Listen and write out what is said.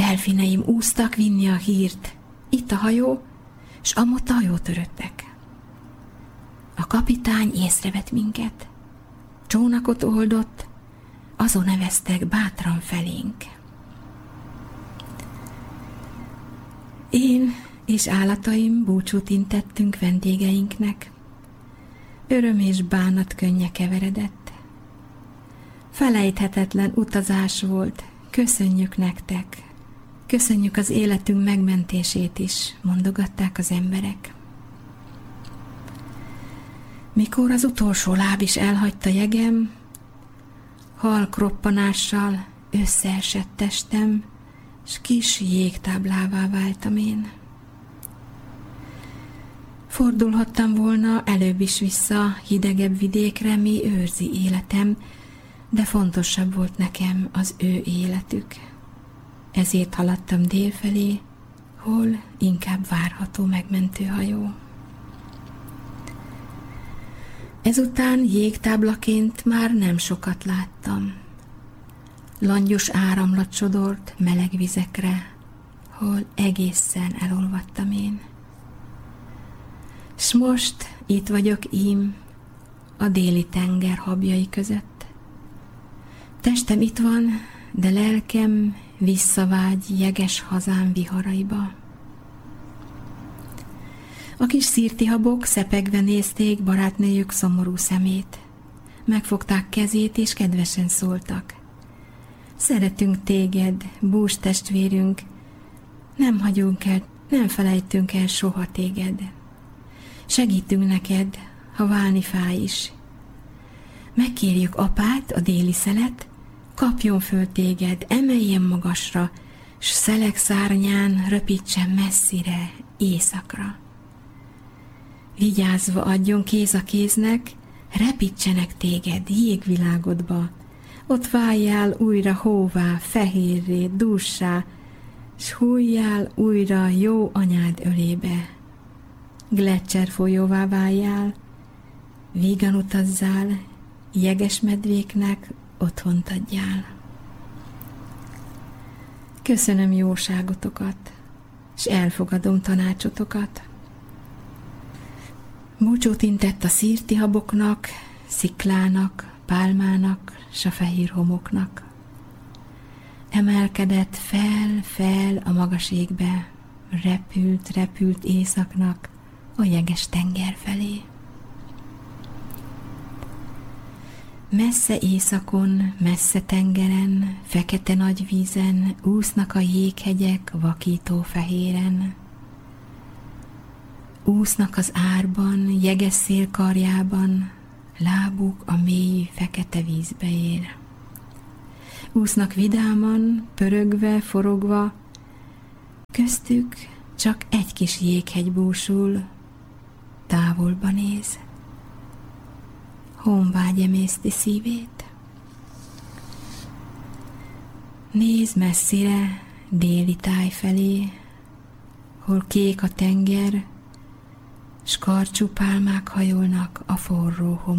delfineim úsztak vinni a hírt. Itt a hajó, s amott a hajótöröttek. A kapitány észrevett minket. Csónakot oldott, azon neveztek bátran felénk. Én és állataim búcsút intettünk vendégeinknek. Öröm és bánat könnye keveredett. Felejthetetlen utazás volt, köszönjük nektek. Köszönjük az életünk megmentését is, mondogatták az emberek. Mikor az utolsó láb is elhagyta jegem, halk roppanással összeesett testem, s kis jégtáblává váltam én. Fordulhattam volna előbb is vissza hidegebb vidékre, mi őrzi életem, de fontosabb volt nekem az ő életük. Ezért haladtam dél felé, hol inkább várható megmentőhajó. Ezután jégtáblaként már nem sokat láttam. Langyos áramlat sodort meleg vizekre, hol egészen elolvadtam én. S most itt vagyok ím, a déli tenger habjai között. Testem itt van, de lelkem visszavágy jeges hazám viharaiba. A kis szirtihabok szepegve nézték barátnőjük szomorú szemét. Megfogták kezét és kedvesen szóltak. Szeretünk téged, bús testvérünk, nem hagyunk el, nem felejtünk el soha téged. Segítünk neked, ha válni fáj is. Megkérjük apát, a déli szelet, kapjon föl téged, emeljen magasra, s szelek szárnyán röpítsen messzire, éjszakra. Vigyázva adjon kéz a kéznek, repítsenek téged jégvilágodba, ott váljál újra hóvá, fehérré, dússá, s hújjál újra jó anyád ölébe. Gleccser folyóvá váljál, vígan utazzál, jeges medvéknek otthont adjál. Köszönöm jóságotokat, s elfogadom tanácsotokat. Búcsút intett a szirtihaboknak, sziklának, pálmának, s a fehér homoknak. Emelkedett fel a magas égbe, repült északnak a jeges tenger felé. Messze északon, messze tengeren, fekete nagy vízen úsznak a jéghegyek vakító fehéren. Úsznak az árban, jeges szél karjában, lábuk a mély fekete vízbe ér. Úsznak vidáman, pörögve, forogva, köztük csak egy kis jéghegy búsul, távolba néz. Honvágy emészti szívét. Néz messzire, déli táj felé, hol kék a tenger, s karcsú pálmák hajolnak a forró homok.